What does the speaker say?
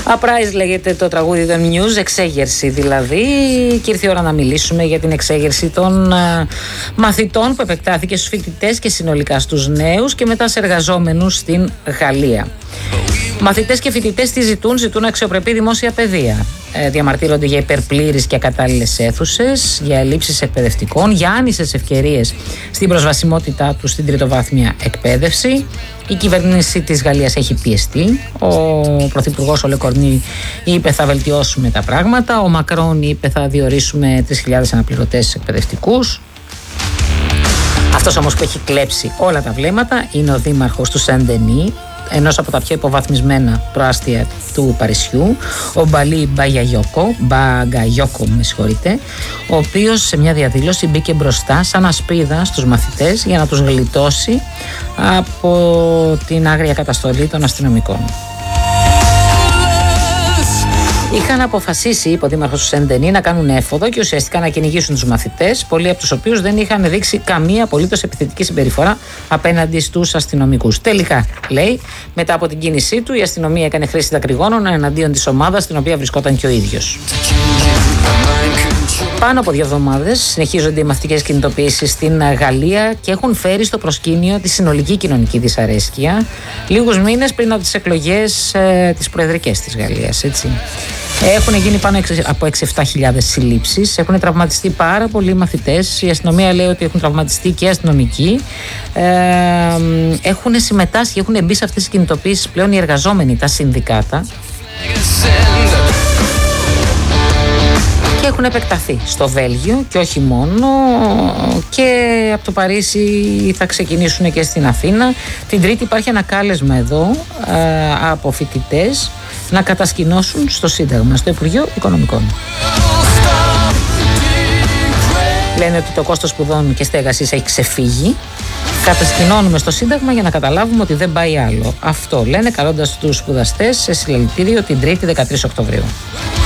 Uprise λέγεται το τραγούδι των News, εξέγερση δηλαδή, και ήρθε η ώρα να μιλήσουμε για την εξέγερση των μαθητών που επεκτάθηκε στους φοιτητές και συνολικά στους νέους και μετά σε εργαζόμενους στην Γαλλία. Μαθητές και φοιτητές τι ζητούν αξιοπρεπή δημόσια παιδεία. Διαμαρτύρονται για υπερπλήρεις και ακατάλληλες αίθουσες, για ελλείψεις εκπαιδευτικών, για άνισες ευκαιρίες στην προσβασιμότητά τους στην τριτοβάθμια εκπαίδευση. Η κυβέρνηση της Γαλλίας έχει πιεστεί. Ο πρωθυπουργός ο Λεκορνή είπε θα βελτιώσουμε τα πράγματα. Ο Μακρόν είπε θα διορίσουμε 3.000 αναπληρωτές εκπαιδευτικούς. Αυτός όμως που έχει κλέψει όλα τα βλέμματα είναι ο δήμαρχος του Σεν-Ντενί, ενός από τα πιο υποβαθμισμένα προάστια του Παρισιού, ο Μπαλί Μπαγκαγιόκο, ο οποίος σε μια διαδήλωση μπήκε μπροστά σαν ασπίδα στους μαθητές για να τους γλιτώσει από την άγρια καταστολή των αστυνομικών. Είχαν αποφασίσει, είπε ο δήμαρχος του Σεν-Ντενί, να κάνουν έφοδο και ουσιαστικά να κυνηγήσουν τους μαθητές, πολλοί από τους οποίους δεν είχαν δείξει καμία απολύτως επιθετική συμπεριφορά απέναντι στους αστυνομικούς. Τελικά, λέει, μετά από την κίνησή του, η αστυνομία έκανε χρήση δακρυγόνων εναντίον της ομάδας στην οποία βρισκόταν και ο ίδιος. Πάνω από 2 εβδομάδες συνεχίζονται οι μαθητικές κινητοποιήσεις στην Γαλλία και έχουν φέρει στο προσκήνιο τη συνολική κοινωνική δυσαρέσκεια λίγους μήνες πριν από τις εκλογές τις προεδρικές της Γαλλίας, έτσι. Έχουν γίνει πάνω από 6-7 συλλήψεις, έχουν τραυματιστεί πάρα πολλοί μαθητές. Η αστυνομία λέει ότι έχουν τραυματιστεί και αστυνομικοί. Έχουν συμμετάσχει, έχουν μπει σε αυτές τις κινητοποιήσεις πλέον οι εργαζόμενοι, τα συνδικάτα. Και έχουν επεκταθεί στο Βέλγιο και όχι μόνο, και από το Παρίσι θα ξεκινήσουν και στην Αθήνα. Την Τρίτη υπάρχει ένα κάλεσμα εδώ από φοιτητές να κατασκηνώσουν στο Σύνταγμα, στο Υπουργείο Οικονομικών. Λένε ότι το κόστος σπουδών και στέγασης έχει ξεφύγει. Κατασκηνώνουμε στο Σύνταγμα για να καταλάβουμε ότι δεν πάει άλλο. Αυτό λένε καλώντας τους σπουδαστές σε συλλαλητήριο την Τρίτη 13 Οκτωβρίου.